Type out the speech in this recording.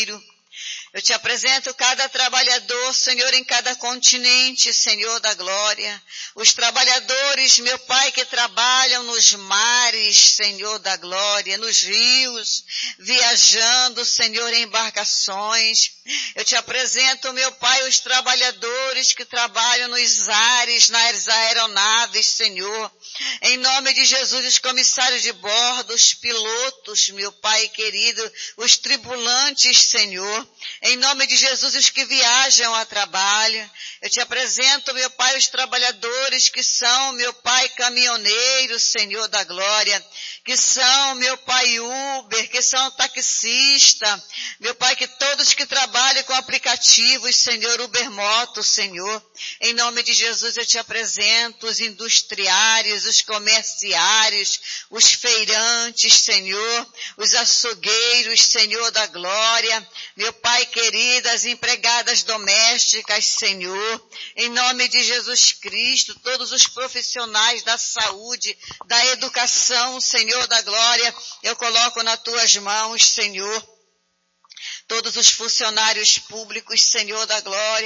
caminhoneiro. Eu te apresento cada trabalhador, Senhor, em cada continente, Senhor da glória. Os trabalhadores, meu Pai, que trabalham nos mares, Senhor da glória, nos rios, viajando, Senhor, em embarcações. Eu te apresento, meu Pai, os trabalhadores que trabalham nos ares, nas aeronaves, Senhor. Em nome de Jesus, os comissários de bordo, os pilotos, meu Pai querido, os tripulantes, Senhor. Em nome de Jesus, os que viajam a trabalho. Eu te apresento, meu Pai, os trabalhadores que são, meu Pai, caminhoneiros, Senhor da glória, que são, meu Pai, Uber, que são taxista, meu Pai, que todos que trabalham com aplicativos, Senhor, Uber Moto, Senhor. Em nome de Jesus, eu te apresento os industriários, os comerciários, os feirantes, Senhor, os açougueiros, Senhor da glória, meu Pai querido, as empregadas domésticas, Senhor, em nome de Jesus Cristo, todos os profissionais da saúde, da educação, Senhor da glória, eu coloco nas tuas mãos, Senhor, todos os funcionários públicos, Senhor da glória,